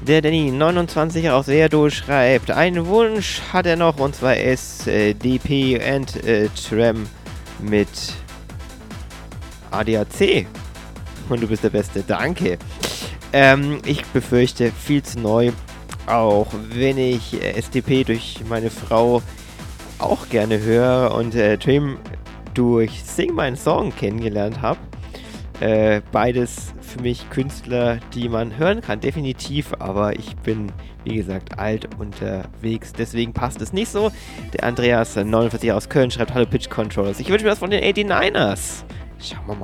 Der Danny29 aus Erdo schreibt, einen Wunsch hat er noch, und zwar SDP and Tram mit ADAC. Und du bist der Beste, danke. Ich befürchte, viel zu neu, auch wenn ich SDP durch meine Frau auch gerne höre und Tram durch Sing meinen Song kennengelernt habe. Beides für mich Künstler, die man hören kann, definitiv, aber ich bin, wie gesagt, alt unterwegs, deswegen passt es nicht so. Der Andreas49 aus Köln schreibt, hallo Pitch Controllers, ich wünsche mir das von den 89ers. Schauen wir mal.